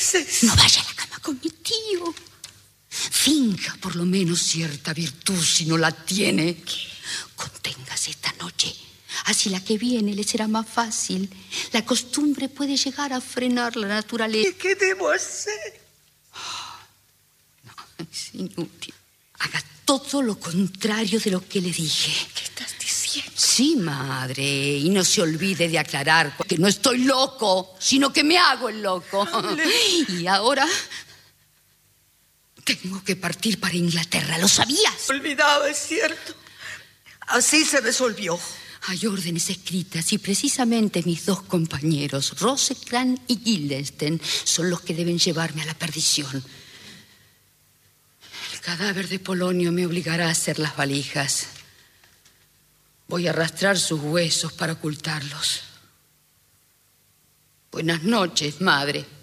haces? No vaya a la cama con mi tío. Finja por lo menos cierta virtud si no la tiene. Conténgase esta noche. Así la que viene le será más fácil. La costumbre puede llegar a frenar la naturaleza. ¿Y qué debo hacer? No, es inútil. Haga todo lo contrario de lo que le dije. ¿Qué estás diciendo? Sí, madre. Y no se olvide de aclarar que no estoy loco, sino que me hago el loco. Y ahora tengo que partir para Inglaterra. ¿Lo sabías? Olvidaba, es cierto. Así se resolvió. Hay órdenes escritas y precisamente mis dos compañeros, Rosecrans y Guildenstern, son los que deben llevarme a la perdición. El cadáver de Polonio me obligará a hacer las valijas. Voy a arrastrar sus huesos para ocultarlos. Buenas noches, madre.